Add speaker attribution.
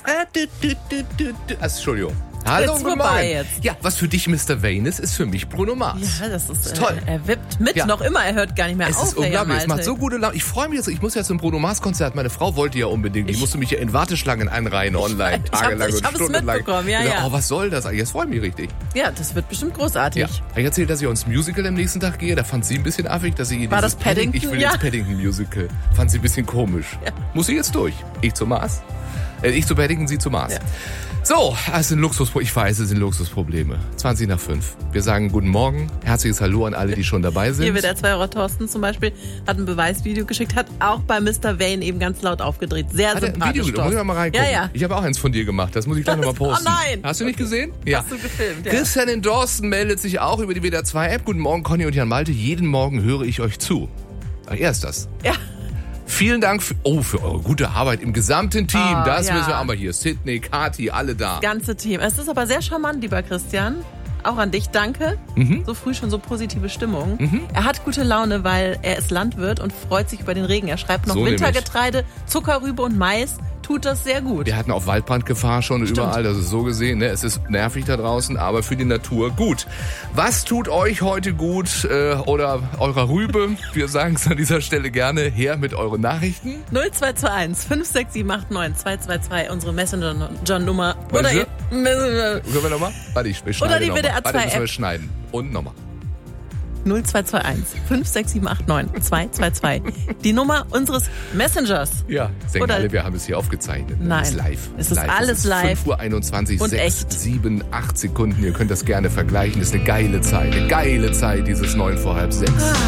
Speaker 1: Entschuldigung. Hallo,
Speaker 2: Jetzt
Speaker 1: guten
Speaker 2: vorbei
Speaker 1: Morgen.
Speaker 2: jetzt.
Speaker 1: Ja, was für dich Mr. Vane ist für mich Bruno Mars.
Speaker 2: Ja, das ist
Speaker 1: toll.
Speaker 2: Er wippt mit,
Speaker 1: Ja.
Speaker 2: noch immer. Er hört gar nicht mehr
Speaker 1: Es
Speaker 2: auf.
Speaker 1: ist unglaublich,
Speaker 2: Herr
Speaker 1: es macht so
Speaker 2: Malte.
Speaker 1: gute Laune. Ich freue mich jetzt, ich muss ja zum Bruno Mars Konzert. Meine Frau wollte ja unbedingt, die musste mich ja in Warteschlangen einreihen online,
Speaker 2: ich hab-
Speaker 1: tagelang
Speaker 2: ich
Speaker 1: und
Speaker 2: hab es
Speaker 1: stundenlang.
Speaker 2: mitbekommen, ja,
Speaker 1: Ich dachte,
Speaker 2: ja.
Speaker 1: Oh, was soll das eigentlich? Das freut mich richtig.
Speaker 2: Ja, das wird bestimmt großartig.
Speaker 1: Ja. Ich erzählt, dass ich ins Musical am nächsten Tag gehe. Da fand sie ein bisschen affig, dass ich
Speaker 2: War
Speaker 1: dieses
Speaker 2: das Paddington?
Speaker 1: Ich will
Speaker 2: Ja.
Speaker 1: ins Paddington-Musical. Fand sie ein bisschen komisch.
Speaker 2: Ja.
Speaker 1: Muss ich jetzt durch. Ich zu Mars. Ich zu Paddington, sie zu Mars.
Speaker 2: Ja.
Speaker 1: So, es sind ich weiß, es sind Luxusprobleme. 20:05. Wir sagen guten Morgen, herzliches Hallo an alle, die schon dabei sind.
Speaker 2: Hier wird der 2 Thorsten zum Beispiel, hat ein Beweisvideo geschickt, hat auch bei Mr. Vane eben ganz laut aufgedreht. Sehr
Speaker 1: Hat er ein
Speaker 2: sympathisch.
Speaker 1: Video, muss ich mal reingucken.
Speaker 2: Ja, ja.
Speaker 1: Ich habe auch eins von dir gemacht, das muss ich gleich nochmal posten.
Speaker 2: Oh nein!
Speaker 1: Hast du nicht gesehen? Ja.
Speaker 2: Hast du gefilmt, ja.
Speaker 1: Christian in Dorsten meldet sich auch über die WDR 2 App. Guten Morgen, Conny und Jan Malte. Jeden Morgen höre ich euch zu. Ach, er ist das.
Speaker 2: Ja.
Speaker 1: Vielen Dank für eure gute Arbeit im gesamten Team.
Speaker 2: Oh,
Speaker 1: Das
Speaker 2: ja.
Speaker 1: müssen wir auch mal hier. Sydney, Kati, alle da.
Speaker 2: Ganze Team. Es ist aber sehr charmant, lieber Christian. Auch an dich, danke. So früh schon so positive Stimmung. Er hat gute Laune, weil er ist Landwirt und freut sich über den Regen. Er schreibt noch
Speaker 1: So
Speaker 2: Wintergetreide, Zuckerrübe und Mais. Tut das sehr gut.
Speaker 1: Wir hatten auch Waldbrandgefahr schon überall, das ist so gesehen. Ne? Es ist nervig da draußen, aber für die Natur gut. Was tut euch heute gut oder eurer Rübe? Wir sagen es an dieser Stelle gerne. Her mit euren Nachrichten.
Speaker 2: 0221 56789 222, unsere Messenger-Nummer.
Speaker 1: Was
Speaker 2: Oder
Speaker 1: ist Können wir nochmal? Warte, ich schneide
Speaker 2: Oder die
Speaker 1: noch mal.
Speaker 2: WDR 2
Speaker 1: Warte, müssen wir
Speaker 2: App.
Speaker 1: schneiden. Und nochmal.
Speaker 2: 0221 56789 222. Die Nummer unseres Messengers.
Speaker 1: Ja, denken
Speaker 2: Oder-
Speaker 1: alle, wir haben es hier aufgezeichnet.
Speaker 2: Nein.
Speaker 1: Es ist live.
Speaker 2: Es ist alles live.
Speaker 1: 5:21
Speaker 2: Und
Speaker 1: 6,
Speaker 2: echt.
Speaker 1: 7, 8 Sekunden. Ihr könnt das gerne vergleichen. Das ist eine geile Zeit. Eine geile Zeit, dieses 9 vor halb 6.